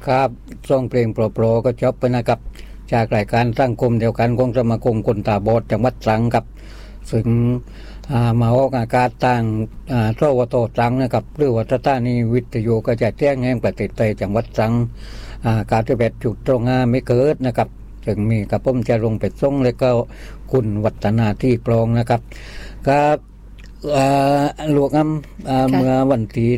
ครับส่งเพลงโปรๆก็จบไปนะครับจากรายการสังคมเดียวกันของสมาคมคนตาบอดจังหวัดตรังครับซึ่งมาออกอากาศต่างทวโตตรังนะครับหรือว่าสถานีวิทยุก็จะแจ้งแห่งประเทศไทยจังหวัดตรัง98.5เมกะเฮิรตซ์นะครับซึ่งมีกระผมจะลงไปส่งแล้วก็คุณวัฒนาที่ปรองนะครับครับหลวงเมื่อวันที่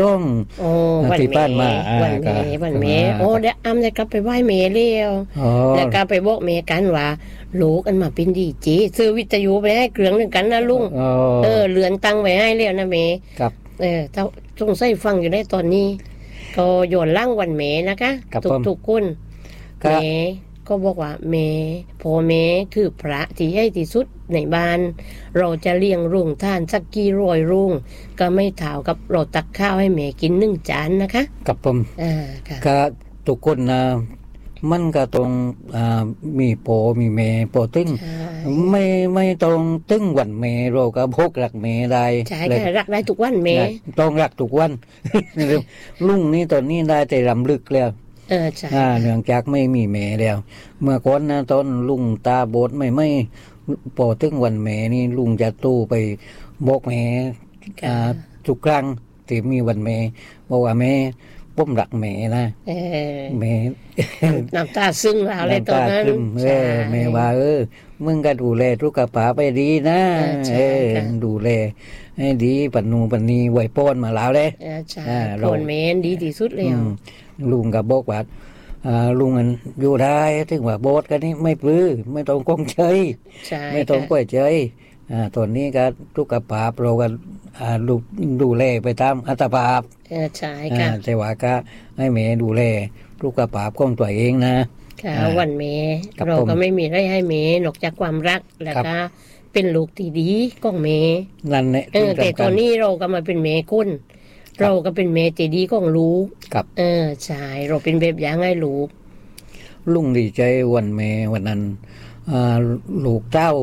12ที่ผ่านมาวันเมโอ้เดี๋ยวได้กลับไปไหว้เมแล้วแล้วก็ไปบอกเมกันว่าลูกอันมาเป็นดีเจซื้อวิทยุไปให้เครื่องนึงกันนะลุงเรือนตังไว้ให้แล้วนะเมครับถ้าสงสัยฟังอยู่ได้ตอนนี้ก็โยนล่างวันเมนะคะทุกคนเมก็บอกว่าเมพ่อเมคือพระที่ใหญ่ที่สุดในบ้านเราจะเลี้ยงรุ่งท่านสักกี่ร้อยรุ่งก็ไม่เท่ากับเราตักข้าวให้เมกิน1 จานนะคะกับผมก็ทุกคนนะมันก็ต้องมีโปมีเมโปตึ้งไม่ต้องตึ้งวันเมเราก็พกรักเมได้ใช่ค่ะรักได้ทุกวันเมต้องรักทุกวัน ลุงนี่ตอนนี้ได้แต่รำลึกแล้วใช่เนื่องจากไม่มีแม่แล้วเมื่อก่อนนะตอนลุงตาบอดไม่พอถึงวันแม่นี่ลุงจะตู้ไปบอกแม่ทุกครั้งที่มีวันแม่บอกว่าแม่ผมรักแม่นะแม่น้ำตาซึ้งอะไรตอนนั้นแม่ว่ามึงก็ดูแลทุกกระป๋าไปดีนะดูแลให้ดีปันนูปันนีไว้ป้อนมาแล้วเลยคนแม่ดีที่สุดแล้วลุงกับบอกว่าลุงอันอยู่ได้ถึงว่าโบสกันนี่ไม่ปลื้มไม่ต้องก้องเฉยไม่ต้องก้อยเฉยตอนนี้ก็ทุกกระป๋าเราก็ดูแลไปตามอัตภาพใช่ค่ะแต่ว่าก็ให้แม่ดูแลทุกกระป๋าของตัวเองนะค่ะวันแม่เราก็ไม่มีอะไรให้แม่นอกจากความรักแล้วก็เป็นลูกที่ดีของแม่นั่นแหละแต่ตอนนี้เราก็มาเป็นแม่คนเราก็เป็นแม่ที่ดีของลูกใช่เราเป็นแบบอย่างให้ลูกลุงดีใจวันแม่วันนั้นลูกเต้า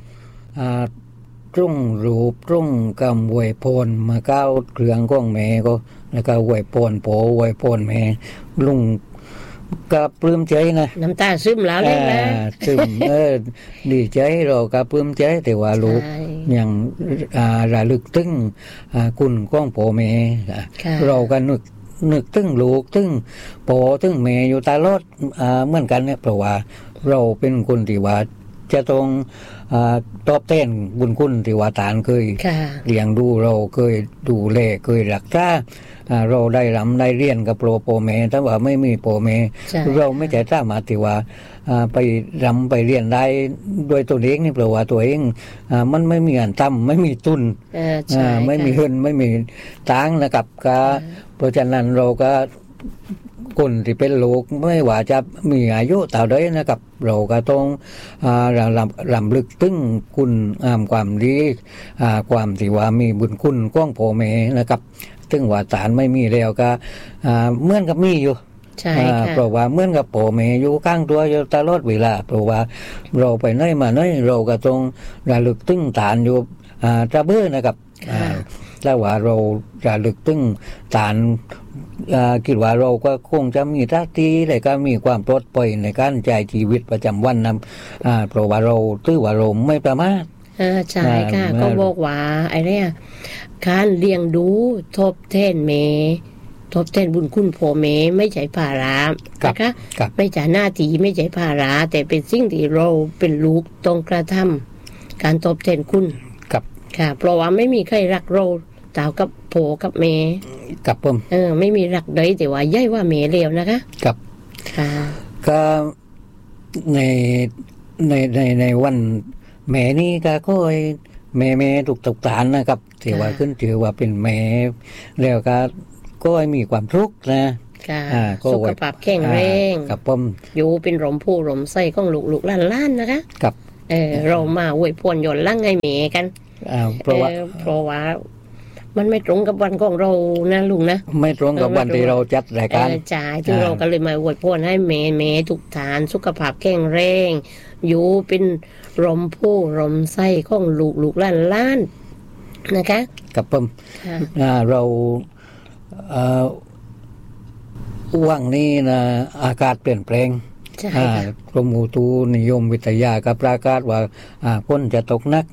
รุ่งรูปรุ่งกำวยพรมาก้าวเครื่องของแม่ก็แล้วก็วยพรโผวยพรแม่ลุงก็ปลื้มใจนะน้ำตาซึมแล้วเลยนะซึมดีใจเราก็ปลื้มใจแต่ว่าลูกยังระลึกถึงคุณของพ่อแม่เราก็นึกถึงลูกถึงพ่อถึงแม่อยู่ตลอดเหมือนกันเนี่ยเพราะว่าเราเป็นคนที่ว่าจะต้องตอบแทนบุญคุณที่ว่าตานเคยเลี้ยงดูเราเคยดูแลเคยรักษาเราได้รำได้เรียนกับโปรแม่แต่ว่าไม่มีโปรแม่เราไม่จะสามารถที่ว่าไปรำไปเรียนได้โดยตัวเองนี่เพราะว่าตัวเองมันไม่มีเงินทำไม่มีทุนไม่มีเงินไม่มีตังค์นะครับเพราะฉะนั้นเราก็คนที่เป็นลูกไม่ว่าจะมีอายุเท่าใดนะครับเราก็ต้องรำลึกถึงคุณความดีความที่ว่ามีบุญคุณของพ่อแม่นะครับถึงว่าศาลไม่มีแล้วก็เหมือนกับมีอยู่ใช่ค่ะเพราะว่าเหมือนกับพ่อแม่อยู่ข้างตัวอยู่ตลอดเวลาเพราะว่าเราไปไหนมาไหนเราก็ต้องระลึกถึงศาลอยู่ตะเบ้อนะครับถ้าว่าเราระลึกถึงศาลคิดว่าเราก็คงจะมีท่าทีและก็มีความปลอดภัยในการใช้ชีวิตประจำวันนะเพราะว่าเราถือว่าเราไม่ประมาทใช่ค่ะก็บอกว่าไอ้เนี่ยการเลี้ยงดูทบแทนแม่ทบแทนบุญคุณพ่อแม่ไม่ใช่ภาระนะคะไม่ใช่หน้าที่ไม่ใช่ภาระแต่เป็นสิ่งที่เราเป็นลูกต้องกระทำการทบแทนคุณค่ะเพราะว่าไม่มีใครรักเราเท่ากับพ่อกับแม่กับผมไม่มีรักใดแต่ว่าย่ายว่าแม่เลวนะคะกับก็ในวันแม่นี่ก็ค่อยแม่ถูกตกตานนะครับที่ว่าขึ้นถือว่าเป็นแม่แล้วก็มีความทุกข์นะสุขภาพแข็งแรงกับผมอยู่เป็นร่มผู้ร่มไส้ของลูกๆล้านๆนะคะกับเรามาอวยพรย้อนหลังให้แม่กันเพราะว่ามันไม่ตรงกับวันของเรานะลุงนะไม่ตรงกับวันที่เราจัดรายการจ่ายที่เราก็เลยมาอวยพรให้แม่ทุกฐานสุขภาพแข็งแรงอยู่เป็นร่มผู้ร่มไส้ของลูกล้านนะคะกับผมเราว่างนี้นะอากาศเปลี่ยนแปลงกรมอุตุนิยมวิทยาก็ประกาศว่าฝนจะตกหนัก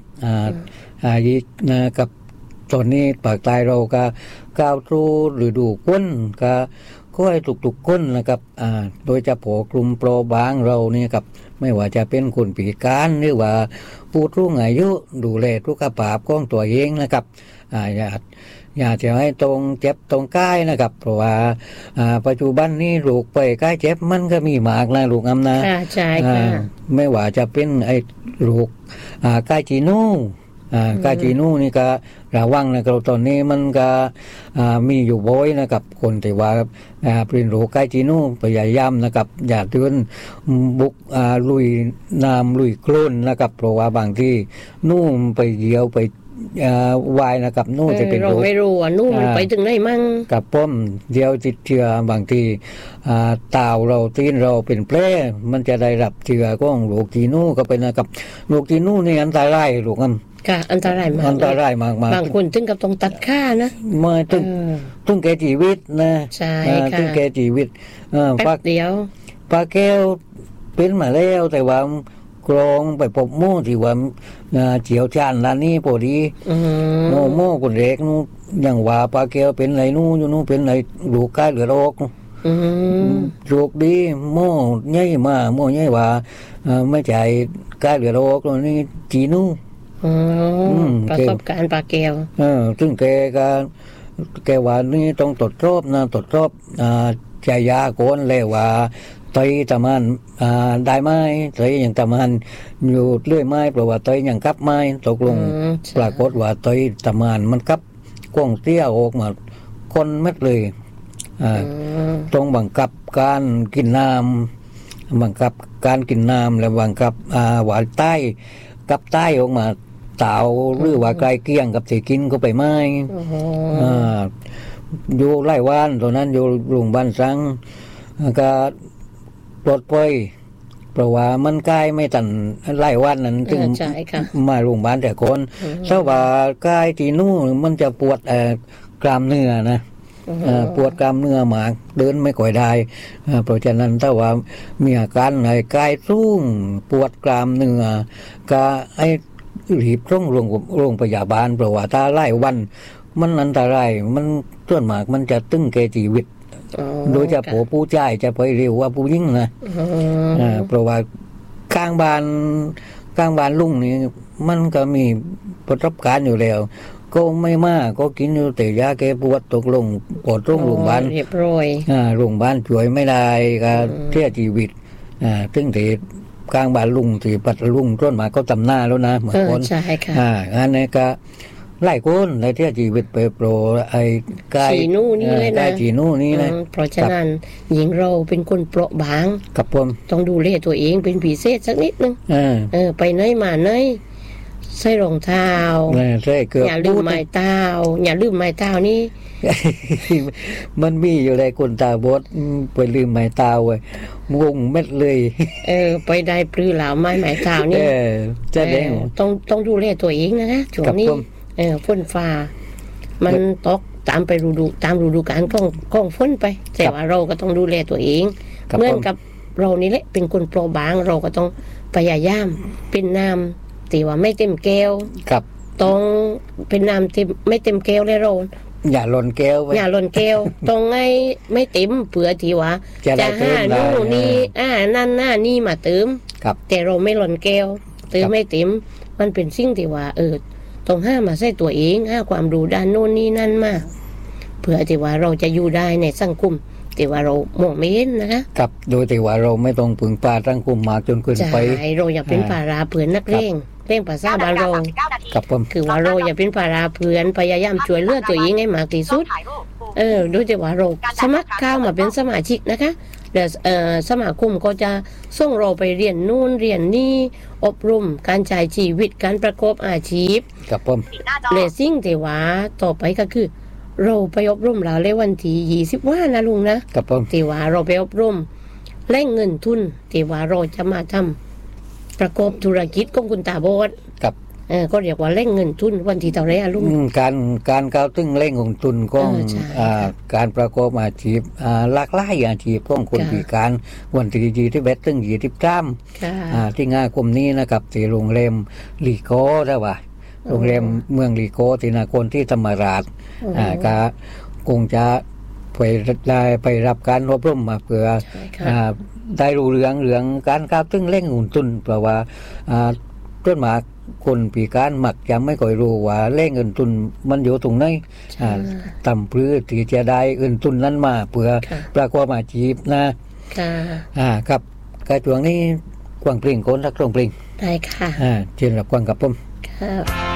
กับตอนนี้ภาคใต้เราก็ก้าวสู่ฤดูฝนก็ให้ทุกๆคนนะครับโดยเฉพาะกลุ่มเปราะบางเราเนี่ยครับไม่ว่าจะเป็นคนพิการหรือว่าผู้สูงอายุดูแลสุขภาพของตัวเองนะครับอย่าจะให้ตรงเจ็บตรงใกล้นะครับเพราะว่าปัจจุบันนี้ลูกไปใกล้เจ็บมันก็มีมากนะลูกนะใช่ค่ะไม่ว่าจะเป็นไอ้ลูกใกล้จีนูกาจีนูนี่ก็ระวังนะครับตอนนี้มันก็มีอยู่บ่อยนะครับคนที่ว่าเป็นโรคกาจีนูพยายามนะครับอย่าเดินบุกลุยน้ำลุยโคลนนะครับเพราะว่าบางที่นู่นไปเดียวไปวายนะครับนู่นจะเป็นโรคไม่รู้นู่นไปถึงไหนมั่งกับป้อมเดียวติดเชื้อบางทีตาวเราตีนเราเป็นแผลมันจะได้รับเชื้อของโรคจีนูก็เป็นนะครับโรคจีนูนี่อันตรายลูกค่ะอันตรายมากอันตรายมากบางคนถึงกับต้องตัดขานะไม่ถึงแก่ชีวิตนะใช่ค่ะถึงแก่ชีวิตแป๊บเดียวปลาแก้วเป็นมาแล้วแต่ว่ากรองไปพบหมู่ที่ว่าเจียวจานร้านนี้พอดีหมู่คนเล็กนู้อย่างว่าปลาแก้วเป็นไรนู้อยู่นู้เป็นไรลูกใกล้เหลือโรคโรคดีหมู่ใหญ่มาหมู่ใหญ่ว่าไม่ใจใกล้เหลือโรคนี่จีนู้ประสบการณ์ปลาแก้วซึ่งแกว่านี่ต้องตรวจสอบนะตรวจสอบใจยาโกนเลยว่าไตตะมันได้ไหมไตอย่างตะมันอยู่เรื่อยไหมเพราะว่าไตอย่างกับไหมตกลงปรากฏว่าไตตะมันมันกับกว้างเตี้ยออกมาคนเม็ดเลยต้องบังคับการกินน้ำบังคับการกินน้ำและบังคับหวานใต้กับใต้ออกมาเต่าหรือว่าไกลเกี้ยงกับสิกินก็ไปไม่อยู่ไร่ว่านตอนนั้นอยู่โรงพยาบาลสังก็ปลดปล่อยเพราะว่ามันใกล้ไม่ตันไร่ว่านนั้นถึงมาโรงพยาบาลแต่คนถ้าว่าใกล้ที่นู่นมันจะปวดกล้ามเนื้อนะปวดกล้ามเนื้อมากเดินไม่ค่อยได้เพราะฉะนั้นถ้าว่ามีอาการไหนกายสูงปวดกล้ามเนื้อก็ไอ้รีบต้องโรงพยาบาลเพราะว่าถ้าไล่วันมันอันตรายมันส่วนมากมันจะตึงแก่ชีวิตโดยเฉพาะผู้ชายจะไปเร็วว่าผู้หญิงนะเพราะว่าข้างบ้านลุงนี่มันก็มีประสบการณ์อยู่แล้วก็ไม่มากก็กินอยู่แต่ยาแก้ปวดตกลงปวดโรงพยาบาลเรียบร้อยโรงพยาบาลช่วยไม่ได้ก็เสียชีวิตซึ่งที่กลางบ้านลุงที่ปัดลุงต้นมาก็ตำหน้าแล้วนะเหมือนคนใช่ค่ะอันนี้ก็ไล่ก้นไล่เที่ยชีวิตไปโปรไอ้กายจีนู่นี่เลยนะจีนู่นี่นะเพราะฉะนั้นหญิงเราเป็นคนเปราะบางกับผมต้องดูแลตัวเองเป็นพิเศษสักนิดนึงไปไหนมาไหนใส่รองเท้าอย่าลืมไม้เท้าอย่าลืมไม้เท้านี่มันมีอยู่ในคนตาบอดไปลืมไม้เท้าไว้งงเม็ดเลยไปได้ปลื้อหลาไม้เท้านี่จะได้ต้องดูแลตัวเองนะช่วงนี้ฝนฟ้ามันตกตามฤดูกาลของฝนไปแต่ว่าเราก็ต้องดูแลตัวเองเหมือนกับเรานี่แหละเป็นคนเปราะบางเราก็ต้องพยายามเป็นน้ำที่ว่าไม่เต็มแก้วต้องเป็นน้ำที่ไม่เต็มแก้วเลยเราอย่าล้นแก้วอย่าล้นแก้วต้องไม่เต็มเผื่อที่ว่าจะหานู่นนี่นั่นหน้านี่มาเติมแต่เราไม่ล้นแก้วเติมไม่เต็มมันเป็นสิ่งที่ว่าต้องห้ามาใส่ตัวเองห้าความรู้ด้านโน่นนี่นั่นมาเพื่อที่ว่าเราจะอยู่ได้ในสังคมที่ว่าเรามองไม่เห็นนะคะกับโดยที่ว่าเราไม่ต้องพึ่งพาสังคมมากจนเกินไปใช่เราอย่าเป็นภาระเพื่อนนักเลงภาษาบ้านเราคือว่าเราอย่าเป็นภาระเพื่อนพยายามช่วยเหลือตัวเองให้มากที่สุดโดยที่ว่าเราสมัครเข้ามาเป็นสมาชิกนะคะเดี๋ยวสมาคมก็จะส่งเราไปเรียนนู่นเรียนนี่อบรมการใช้ชีวิตการประกอบอาชีพกับผมและสิ่งที่ว่าต่อไปก็คือเราไปอบรมเราในวันที่20ว่านะลุงนะกับผมที่ว่าเราไปอบรมแหล่งเงินทุนที่ว่าเราจะมาทำประกอบธุรกิจของคุณตาบอดกับก็เรียกว่าเร่งเงินทุนวันที่เท่าไรลุงการก้าวตึ้งเร่งของทุนของการประกอบอาชีพหลากหลายอาชีพของคนพิการวันที่ที่เบสตึ้ง23ที่งานกลุ่มนี้นะครับที่โรงแรมลีโก้ได้ว่าโรงแรมเมืองลีโก้ที่นครที่ธรรมราชก็คงจะไปรับการอบรมมาเพื่อได้รู้เรื่องการก้าวตึ้งเร่งหุ้นทุนเพราะว่าต้นหมากคนพิการมักจะไม่ค่อยรู้ว่าเร่งเงินทุนมันอยู่ตรงไหนต่ำพื้นที่จะได้เงินทุนนั้นมาเพื่อประกอบอาชีพนะครับกระทรวงนี้กวางปริงโกนรักตรงปริงได้ค่ะเชิญรับกวางกับผม